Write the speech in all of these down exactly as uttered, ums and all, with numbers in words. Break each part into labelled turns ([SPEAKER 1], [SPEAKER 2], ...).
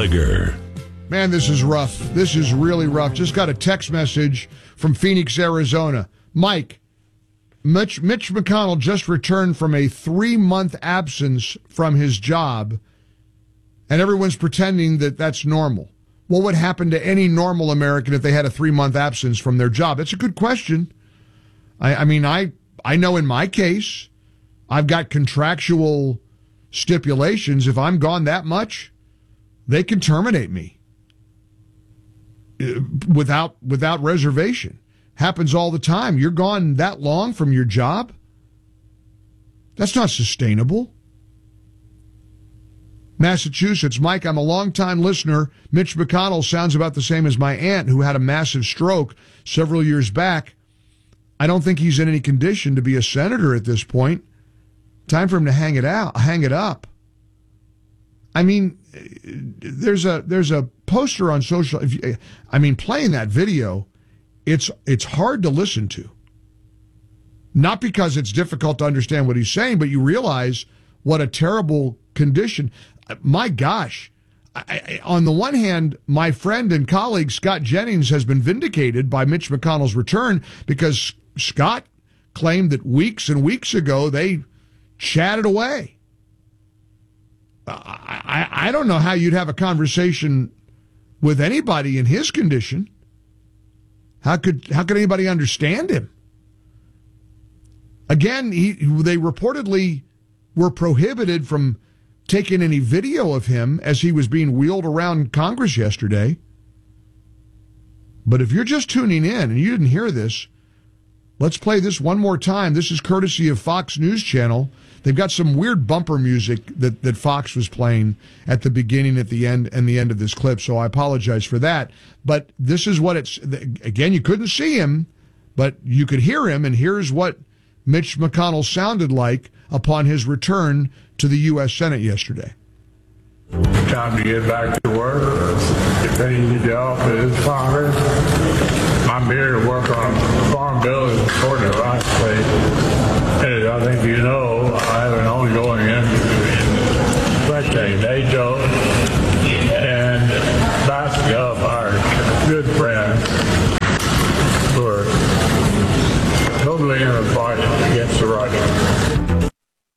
[SPEAKER 1] Gallagher.
[SPEAKER 2] Man, this is rough. This is really rough. Just got a text message from Phoenix, Arizona. Mike, Mitch, Mitch McConnell just returned from a three-month absence from his job, and everyone's pretending that that's normal. What would happen to any normal American if they had a three-month absence from their job? It's a good question. I, I mean, I, I know in my case, I've got contractual stipulations. If I'm gone that much, they can terminate me without without reservation. Happens all the time. You're gone that long from your job? That's not sustainable. Massachusetts, Mike, I'm a longtime listener. Mitch McConnell sounds about the same as my aunt who had a massive stroke several years back. I don't think he's in any condition to be a senator at this point. Time for him to hang it out, hang it up. I mean, there's a there's a poster on social. If you, I mean, playing that video, it's it's hard to listen to. Not because it's difficult to understand what he's saying, but you realize what a terrible condition. My gosh. I, I, on the one hand, my friend and colleague Scott Jennings has been vindicated by Mitch McConnell's return because Scott claimed that weeks and weeks ago they chatted away. I, I, I don't know how you'd have a conversation with anybody in his condition. How could how could anybody understand him? Again, he, they reportedly were prohibited from taking any video of him as he was being wheeled around Congress yesterday. But if you're just tuning in and you didn't hear this, let's play this one more time. This is courtesy of Fox News Channel. They've got some weird bumper music that, that Fox was playing at the beginning, at the end, and the end of this clip, so I apologize for that. But this is what it's... Again, you couldn't see him, but you could hear him, and here's what Mitch McConnell sounded like upon his return to the U S Senate yesterday.
[SPEAKER 3] Time to get back to work, continue the job as Congress. I'm here to work on farm bill and supporting the right place. As I think you know, I have an ongoing interest in protecting NATO and backing up our good friends who are totally in a fight against the Russians.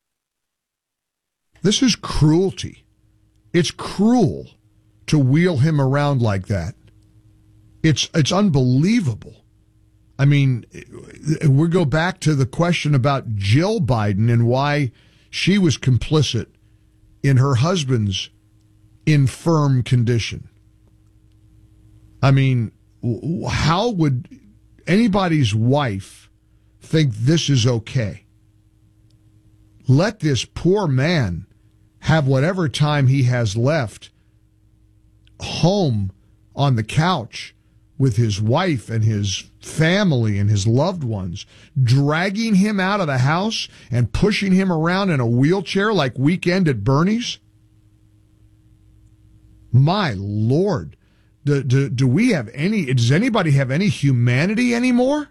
[SPEAKER 2] This is cruelty. It's cruel to wheel him around like that. It's it's unbelievable. I mean, we go back to the question about Jill Biden and why she was complicit in her husband's infirm condition. I mean, how would anybody's wife think this is okay? Let this poor man have whatever time he has left home on the couch with his wife and his family and his loved ones, dragging him out of the house and pushing him around in a wheelchair like Weekend at Bernie's? My Lord, do, do, do we have any, does anybody have any humanity anymore?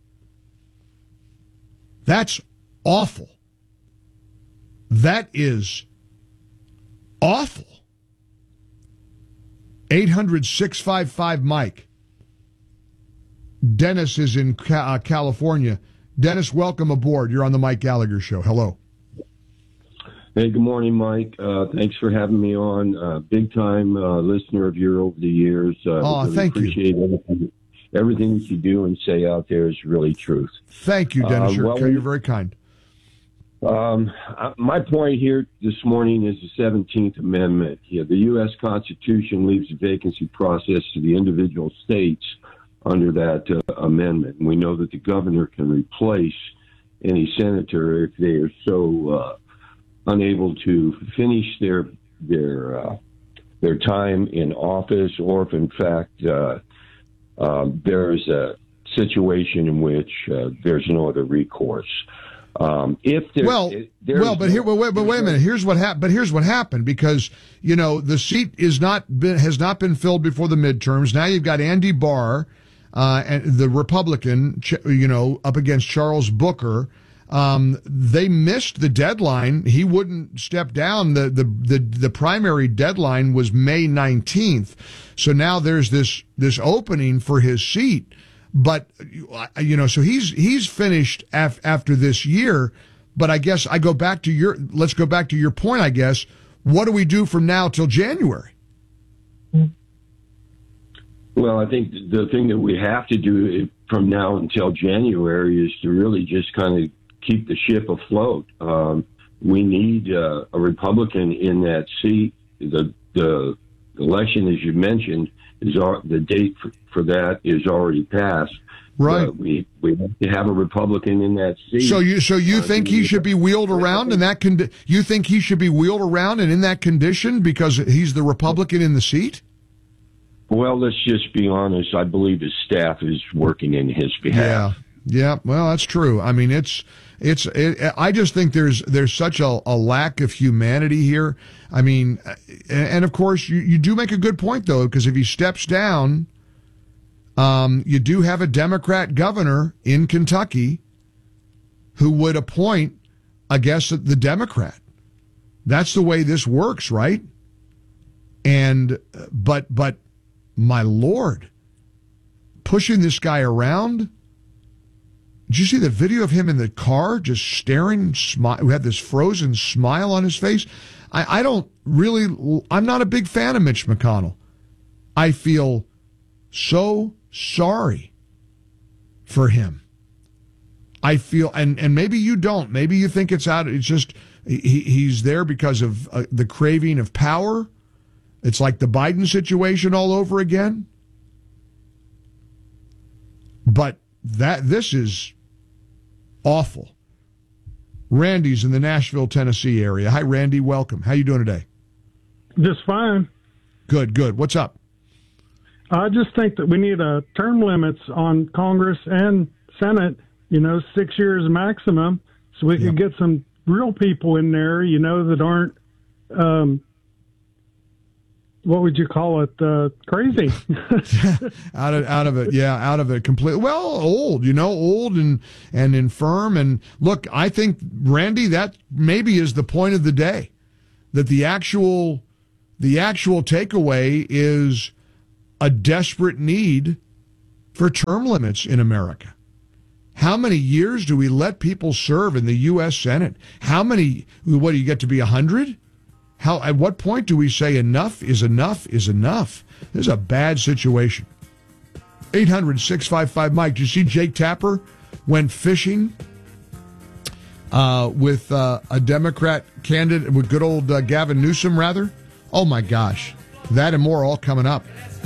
[SPEAKER 2] That's awful. That is awful. eight hundred, six five five, Mike. Dennis is in uh, California. Dennis, welcome aboard. You're on the Mike Gallagher Show. Hello.
[SPEAKER 4] Hey, good morning, Mike. Uh, thanks for having me on. Uh, big time uh, listener of yours over the years. Uh,
[SPEAKER 2] oh,
[SPEAKER 4] really
[SPEAKER 2] thank
[SPEAKER 4] appreciate
[SPEAKER 2] you.
[SPEAKER 4] Everything, everything that you do and say out there is really truth.
[SPEAKER 2] Thank you, Dennis.
[SPEAKER 4] Uh,
[SPEAKER 2] you're,
[SPEAKER 4] well,
[SPEAKER 2] you're very kind.
[SPEAKER 4] Um, my point here this morning is the seventeenth Amendment. Yeah, the U S Constitution leaves the vacancy process to the individual states under that uh, amendment. And we know that the governor can replace any senator if they are so uh, unable to finish their their uh, their time in office, or if in fact uh, um, there's a situation in which uh, there's no other recourse. Um, if there,
[SPEAKER 2] well, well, but here, well, wait, but wait a minute. Here's what happened. But here's what happened because you know the seat is not been has not been filled before the midterms. Now you've got Andy Barr, uh, and the Republican, you know, up against Charles Booker. Um, they missed the deadline. He wouldn't step down. The, the, the, the primary deadline was May nineteenth. So now there's this, this opening for his seat. But, you know, so he's, he's finished af- after this year. But I guess I go back to your, let's go back to your point, I guess. What do we do from now till January?
[SPEAKER 4] Well, I think the thing that we have to do from now until January is to really just kind of keep the ship afloat. Um, we need uh, a Republican in that seat. The the election, as you mentioned, is our, the date for, for that is already passed.
[SPEAKER 2] Right.
[SPEAKER 4] Uh, we we have to have a Republican in that seat.
[SPEAKER 2] So you so you
[SPEAKER 4] uh,
[SPEAKER 2] think he should be wheeled around in that con- you think he should be wheeled around and in that condition because he's the Republican in the seat?
[SPEAKER 4] Well, let's just be honest. I believe his staff is working in his behalf.
[SPEAKER 2] Yeah, yeah. Well, that's true. I mean, it's it's. It, I just think there's there's such a, a lack of humanity here. I mean, and, and of course, you, you do make a good point though, because if he steps down, um, you do have a Democrat governor in Kentucky who would appoint, I guess, the Democrat. That's the way this works, right? And but but. My Lord, pushing this guy around. Did you see the video of him in the car just staring, smile, who had this frozen smile on his face? I, I don't really, I'm not a big fan of Mitch McConnell. I feel so sorry for him. I feel, and, and maybe you don't. Maybe you think it's out, it's just, he, he's there because of uh, the craving of power. It's like the Biden situation all over again. But that this is awful. Randy's in the Nashville, Tennessee area. Hi, Randy. Welcome. How you doing today?
[SPEAKER 1] Just fine.
[SPEAKER 2] Good, good. What's up?
[SPEAKER 1] I just think that we need a term limits on Congress and Senate, you know, six years maximum, so we
[SPEAKER 2] Yep.
[SPEAKER 1] can get some real people in there, you know, that aren't um, what would you call it? Uh, crazy.
[SPEAKER 2] out of out of it, yeah, out of it completely. Well, old, you know, old and and infirm. And look, I think Randy, that maybe is the point of the day. That the actual the actual takeaway is a desperate need for term limits in America. How many years do we let people serve in the U S Senate? How many? What do you get to be a hundred? How, at what point do we say enough is enough is enough? This is a bad situation. eight hundred, six five five, Mike. Did you see Jake Tapper went fishing uh, with uh, a Democrat candidate, with good old uh, Gavin Newsom, rather? Oh, my gosh. That and more all coming up.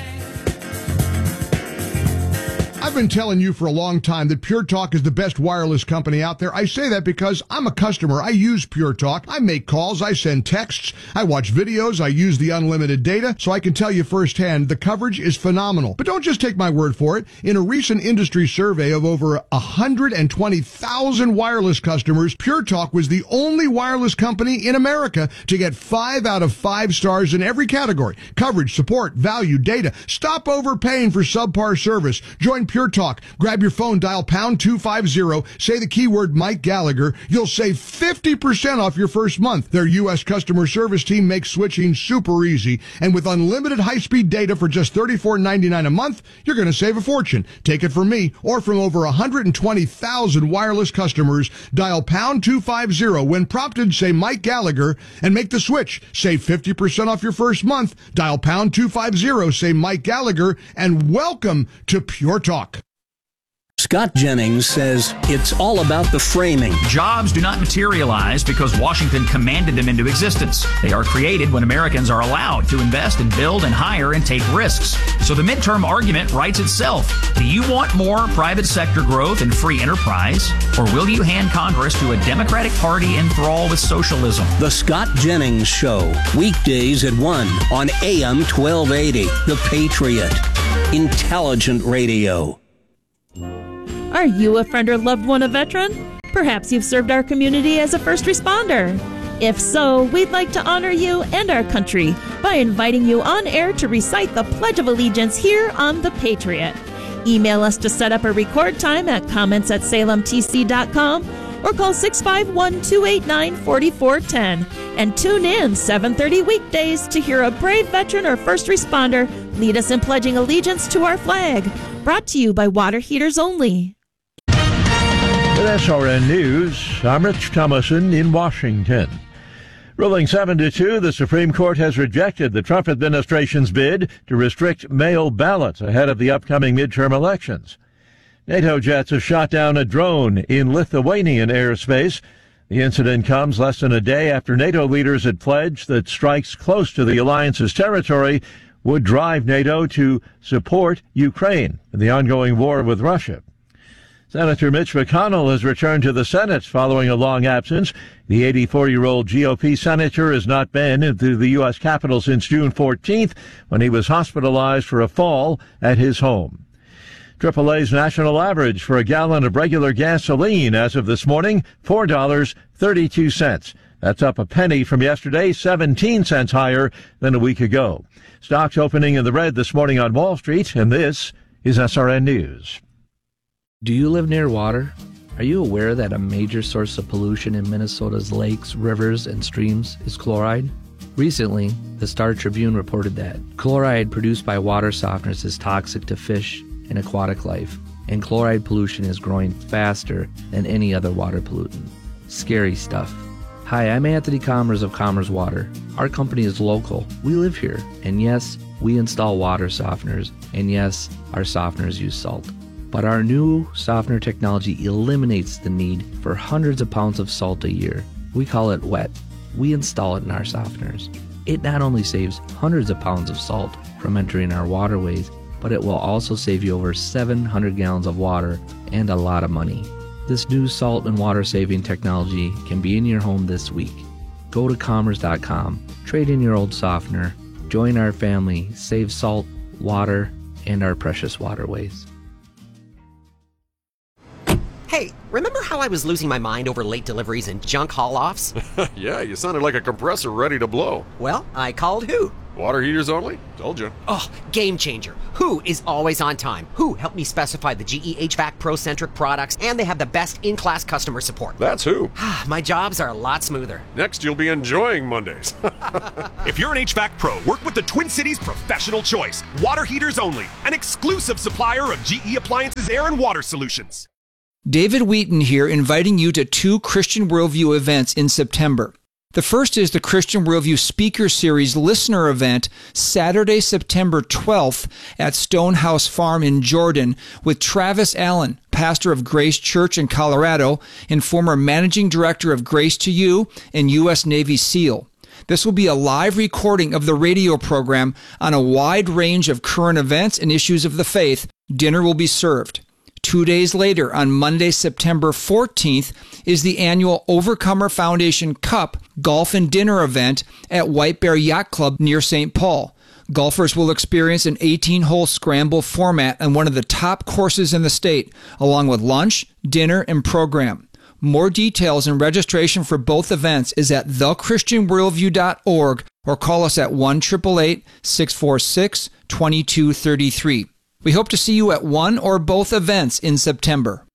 [SPEAKER 2] I've been telling you for a long time that Pure Talk is the best wireless company out there. I say that because I'm a customer. I use Pure Talk. I make calls. I send texts. I watch videos. I use the unlimited data. So I can tell you firsthand, the coverage is phenomenal. But don't just take my word for it. In a recent industry survey of over one hundred twenty thousand wireless customers, Pure Talk was the only wireless company in America to get five out of five stars in every category. Coverage, support, value, data. Stop overpaying for subpar service. Join Pure Talk. Grab your phone, dial pound two fifty, say the keyword Mike Gallagher. You'll save fifty percent off your first month. Their U S customer service team makes switching super easy. And with unlimited high-speed data for just thirty-four ninety-nine a month, you're going to save a fortune. Take it from me or from over one hundred twenty thousand wireless customers. Dial pound two fifty. When prompted, say Mike Gallagher and make the switch. Save fifty percent off your first month. Dial pound two fifty, say Mike Gallagher, and welcome to Pure Talk.
[SPEAKER 5] Scott Jennings says it's all about the framing.
[SPEAKER 6] Jobs do not materialize because Washington commanded them into existence. They are created when Americans are allowed to invest and build and hire and take risks. So the midterm argument writes itself. Do you want more private sector growth and free enterprise? Or will you hand Congress to a Democratic Party enthralled with socialism?
[SPEAKER 5] The Scott Jennings Show, weekdays at one on A M twelve eighty. The Patriot. Intelligent radio.
[SPEAKER 7] Are you a friend or loved one a veteran? Perhaps you've served our community as a first responder. If so, we'd like to honor you and our country by inviting you on air to recite the Pledge of Allegiance here on The Patriot. Email us to set up a record time at comments at salem t c dot com or call six five one, two eight nine, four four one zero. And tune in seven thirty weekdays to hear a brave veteran or first responder lead us in pledging allegiance to our flag. Brought to you by Water Heaters Only.
[SPEAKER 8] With S R N News, I'm Rich Thomason in Washington. Ruling seven to two, the Supreme Court has rejected the Trump administration's bid to restrict mail ballots ahead of the upcoming midterm elections. NATO jets have shot down a drone in Lithuanian airspace. The incident comes less than a day after NATO leaders had pledged that strikes close to the alliance's territory would drive NATO to support Ukraine in the ongoing war with Russia. Senator Mitch McConnell has returned to the Senate following a long absence. The eighty-four-year-old G O P senator has not been into the U S Capitol since June fourteenth, when he was hospitalized for a fall at his home. triple A's national average for a gallon of regular gasoline as of this morning, four dollars and thirty-two cents. That's up a penny from yesterday, seventeen cents higher than a week ago. Stocks opening in the red this morning on Wall Street, and this is S R N News.
[SPEAKER 9] Do you live near water? Are you aware that a major source of pollution in Minnesota's lakes, rivers, and streams is chloride? Recently, the Star Tribune reported that chloride produced by water softeners is toxic to fish and aquatic life, and chloride pollution is growing faster than any other water pollutant. Scary stuff. Hi, I'm Anthony Commerce of Commerce Water. Our company is local. We live here. And yes, we install water softeners. And yes, our softeners use salt. But our new softener technology eliminates the need for hundreds of pounds of salt a year. We call it wet. We install it in our softeners. It not only saves hundreds of pounds of salt from entering our waterways, but it will also save you over seven hundred gallons of water and a lot of money. This new salt and water saving technology can be in your home this week. Go to commerce dot com, trade in your old softener, join our family, save salt, water, and our precious waterways.
[SPEAKER 10] Hey, remember how I was losing my mind over late deliveries and junk haul-offs?
[SPEAKER 11] Yeah, you sounded like a compressor ready to blow.
[SPEAKER 10] Well, I called who?
[SPEAKER 11] Water Heaters Only? Told you.
[SPEAKER 10] Oh, game changer. Who is always on time. Who helped me specify the G E H V A C Pro-centric products, and they have the best in-class customer support.
[SPEAKER 11] That's who.
[SPEAKER 10] My jobs are a lot smoother.
[SPEAKER 11] Next, you'll be enjoying Mondays.
[SPEAKER 12] If you're an H V A C Pro, work with the Twin Cities professional choice. Water Heaters Only, an exclusive supplier of G E Appliances Air and Water Solutions.
[SPEAKER 13] David Wheaton here, inviting you to two Christian Worldview events in September. The first is the Christian Worldview Speaker Series Listener Event, Saturday, September twelfth at Stonehouse Farm in Jordan, with Travis Allen, pastor of Grace Church in Colorado and former managing director of Grace to You and U S Navy SEAL. This will be a live recording of the radio program on a wide range of current events and issues of the faith. Dinner will be served. Two days later, on Monday, September fourteenth, is the annual Overcomer Foundation Cup Golf and Dinner event at White Bear Yacht Club near Saint Paul. Golfers will experience an eighteen-hole scramble format on one of the top courses in the state, along with lunch, dinner, and program. More details and registration for both events is at the christian worldview dot org or call us at one eight eight eight, six four six, two two three three. We hope to see you at one or both events in September.